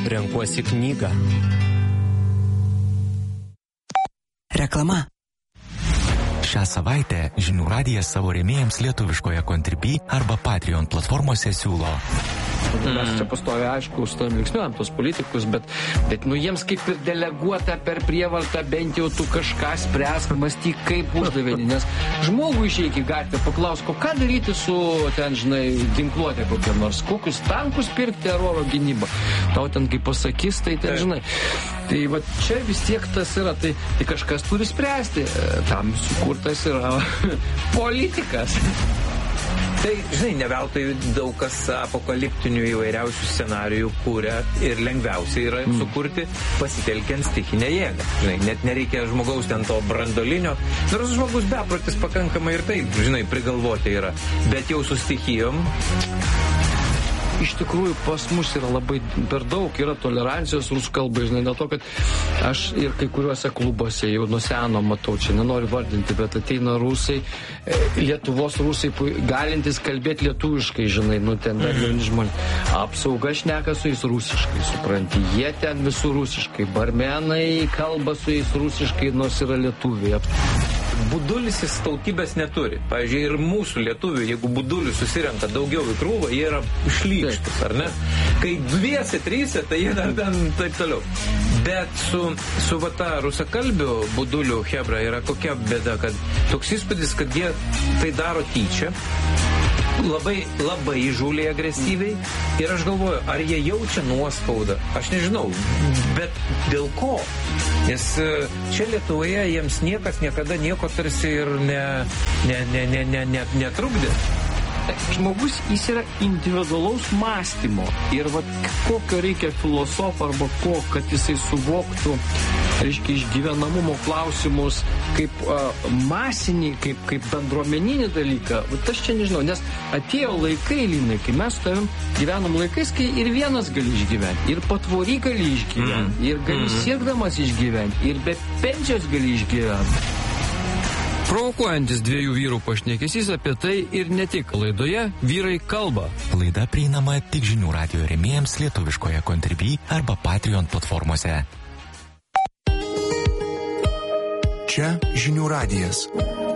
renkuosi knygą. Reklama. Šią savaitę Žinių radijas savo rėmėjams lietuviškoje Contribui arba Patreon platformose siūlo. Mes čia pastoviai, aišku, linksniuojam tos politikus, bet jiems kaip ir deleguota per prievartą, bent jau tu kažką spręsk, mąstyk kaip uždavinį, nes žmogų išeik į gatvę, paklausk, ką daryti su ten, ginkluotė kokia nors, kokius tankus pirkti ar oro gynybą. Tau ten kaip pasakys, tai ten, žinai. Tai va čia vis tiek tas yra, tai kažkas turi spręsti. Tam sukurtas yra politikas. Tai, ne veltui daug kas apokaliptinių įvairiausių scenarijų kūrė ir lengviausiai yra sukurti pasitelkiant stichinę jėgą. Net nereikia žmogaus ten to brandolinio. Nors žmogus beprotis pakankamai ir taip, prigalvoti yra. Bet jau su stichijom... Iš tikrųjų, pas mus yra labai per daug, yra tolerancijos rusų kalbai, dėl to, kad aš ir kai kuriuose klubuose jau nuo seno matau, čia nenoriu vardinti, bet ateina rusai, Lietuvos rusai, galintys kalbėti lietuviškai, ten dar jauni žmonės. Apsauga šneka su jais rusiškai, supranti, jie ten visų rusiškai, barmenai kalba su jais rusiškai, nors yra lietuviai. Budulis jis tautybės neturi. Pavyzdžiui, ir mūsų lietuvių, jeigu budulių susirenka daugiau į krūvą, jie yra šlykštus, ar ne? Kai dviese, tryse, tai jie dar ten taip toliau. Bet su ta rusakalbių budulių hebra yra kokia bėda, kad toks įspūdis, kad jie tai daro tyčia, labai įžūliai agresyviai, ir aš galvoju, ar jie jaučia nuospaudą, aš nežinau, bet dėl ko? Nes čia Lietuvoje jiems niekas niekada nieko tarsi ir netrukdė. Žmogus, jis yra individualaus mąstymo ir kokio reikia filosofo arba kad jisai suvoktų, išgyvenamumo klausimus kaip masinį, kaip bendruomeninį dalyką. Aš čia nežinau, nes atėjo laikai, Linai, kai mes su tavim gyvenam laikais, kai ir vienas gali išgyventi, ir patvory gali išgyventi, ir gali siekdamas išgyventi, ir be pensijos gali išgyventi. Provokuojantis dviejų vyrų pašnekesys apie tai ir ne tik. Laidoje Vyrai kalba. Laida prieinama tik Žinių radijo rėmėjams lietuviškoje Contribui arba Patreon platformose. Čia Žinių radijas.